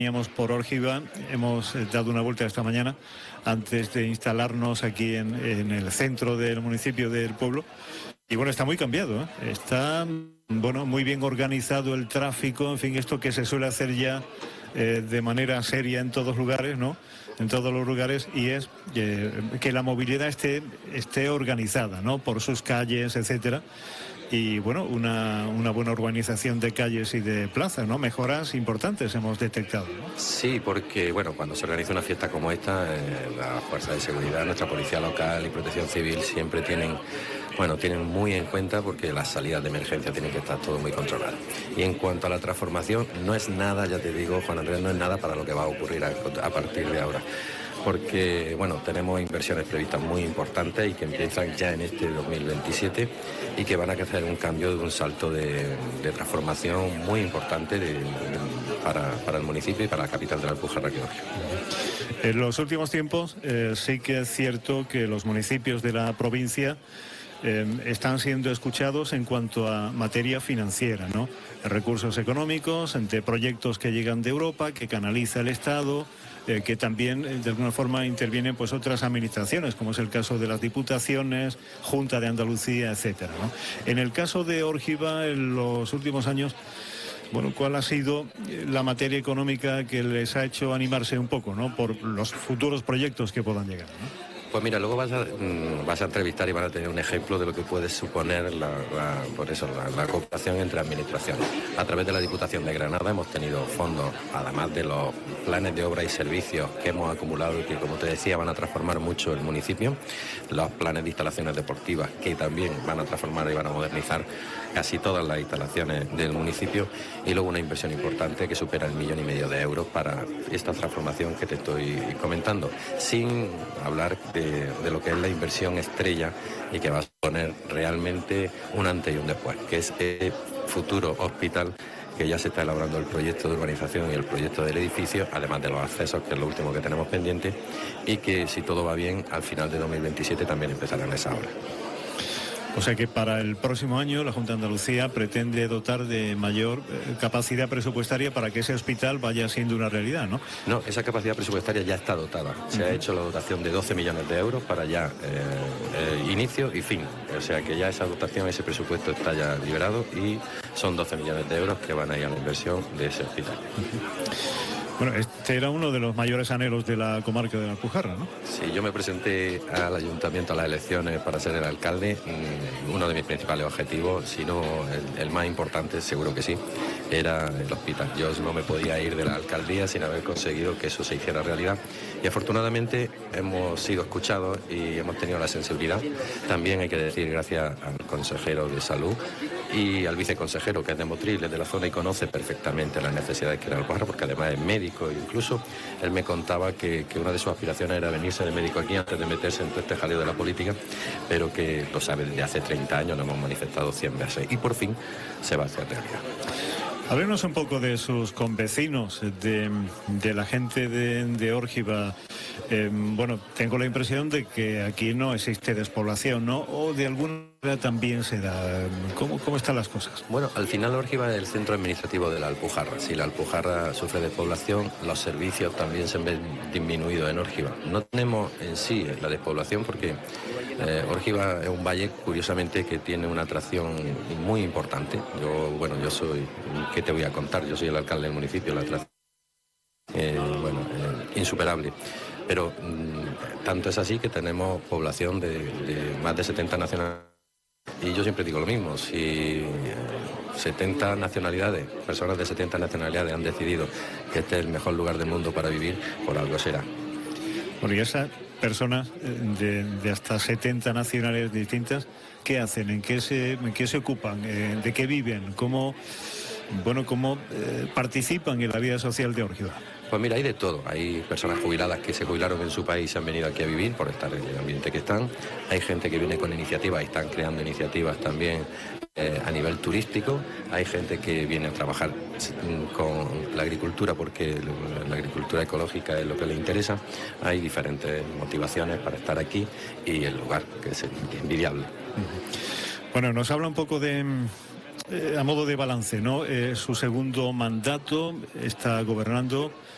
Veníamos por Órgiva, hemos dado una vuelta esta mañana antes de instalarnos aquí en el centro del municipio del pueblo. Y bueno, está muy cambiado, ¿eh? Está, bueno, muy bien organizado el tráfico, en fin, esto que se suele hacer ya de manera seria en todos lugares, ¿no? En todos los lugares, y es que la movilidad esté organizada, ¿no? Por sus calles, etcétera. Y bueno, una buena urbanización de calles y de plazas, ¿no? Mejoras importantes hemos detectado, ¿no? Sí, porque bueno, cuando se organiza una fiesta como esta, la fuerza de seguridad, nuestra policía local y protección civil siempre tienen muy en cuenta, porque las salidas de emergencia tienen que estar todo muy controlado. Y en cuanto a la transformación, no es nada, ya te digo, Juan Andrés, no es nada para lo que va a ocurrir a partir de ahora. Porque, bueno, tenemos inversiones previstas muy importantes y que empiezan ya en este 2027 y que van a hacer un cambio, de un salto de transformación muy importante para el municipio y para la capital de la Alpujarra, que es Órgiva. En los últimos tiempos sí que es cierto que los municipios de la provincia están siendo escuchados en cuanto a materia financiera, ¿no? Recursos económicos, entre proyectos que llegan de Europa, que canaliza el Estado, que también de alguna forma intervienen pues otras administraciones, como es el caso de las diputaciones, Junta de Andalucía, etcétera, ¿no? En el caso de Órgiva, en los últimos años, bueno, ¿cuál ha sido la materia económica que les ha hecho animarse un poco, ¿no? Por los futuros proyectos que puedan llegar, ¿no? Pues mira, luego vas a entrevistar y van a tener un ejemplo de lo que puede suponer la cooperación entre administraciones. A través de la Diputación de Granada hemos tenido fondos, además de los planes de obra y servicios que hemos acumulado y que, como te decía, van a transformar mucho el municipio, los planes de instalaciones deportivas que también van a transformar y van a modernizar casi todas las instalaciones del municipio, y luego una inversión importante que supera el 1,5 millones de euros para esta transformación que te estoy comentando, sin hablar de lo que es la inversión estrella y que va a suponer realmente un antes y un después, que es el futuro hospital, que ya se está elaborando el proyecto de urbanización y el proyecto del edificio, además de los accesos, que es lo último que tenemos pendiente, y que, si todo va bien, al final de 2027 también empezarán esa obra. O sea que para el próximo año la Junta de Andalucía pretende dotar de mayor capacidad presupuestaria para que ese hospital vaya siendo una realidad, ¿no? No, esa capacidad presupuestaria ya está dotada. Se ha hecho la dotación de 12 millones de euros para ya inicio y fin. O sea que ya esa dotación, ese presupuesto está ya liberado, y son 12 millones de euros que van a ir a la inversión de ese hospital. Bueno, este era uno de los mayores anhelos de la comarca de la Alpujarra, ¿no? Sí, yo me presenté al ayuntamiento a las elecciones para ser el alcalde. Uno de mis principales objetivos, si no el más importante, seguro que sí, era el hospital. Yo no me podía ir de la alcaldía sin haber conseguido que eso se hiciera realidad. Y afortunadamente hemos sido escuchados y hemos tenido la sensibilidad. También hay que decir gracias al consejero de salud y al viceconsejero, que es de Motril, es de la zona y conoce perfectamente las necesidades que era el Alpujarra, porque además es médico. Incluso él me contaba que una de sus aspiraciones era venirse de médico aquí antes de meterse en todo este jaleo de la política, pero que lo sabe desde hace 30 años, lo hemos manifestado 100 veces, y por fin se va a hacer realidad. Háblenos un poco de sus convecinos, de la gente de Órgiva. Bueno, tengo la impresión de que aquí no existe despoblación, ¿no? O de alguna manera también se da. ¿Cómo están las cosas? Bueno, al final Órgiva es el centro administrativo de la Alpujarra. Si la Alpujarra sufre despoblación, los servicios también se ven disminuidos en Órgiva. No tenemos en sí la despoblación, porque Órgiva es un valle, curiosamente, que tiene una atracción muy importante. Yo soy, ¿qué te voy a contar? Yo soy el alcalde del municipio, la atracción insuperable. Pero tanto es así que tenemos población de más de 70 nacionalidades. Y yo siempre digo lo mismo: si 70 nacionalidades, personas de 70 nacionalidades han decidido que este es el mejor lugar del mundo para vivir, por algo será. Bueno, y esas personas de hasta 70 nacionalidades distintas, ¿qué hacen? ¿En qué se ocupan? ¿De qué viven? ¿Cómo participan en la vida social de Órgiva? Pues mira, hay de todo. Hay personas jubiladas que se jubilaron en su país y se han venido aquí a vivir por estar en el ambiente que están. Hay gente que viene con iniciativas y están creando iniciativas también a nivel turístico. Hay gente que viene a trabajar con la agricultura, porque la agricultura ecológica es lo que le interesa. Hay diferentes motivaciones para estar aquí, y el lugar, que es envidiable. Bueno, nos habla un poco a modo de balance, ¿no? Su segundo mandato, está gobernando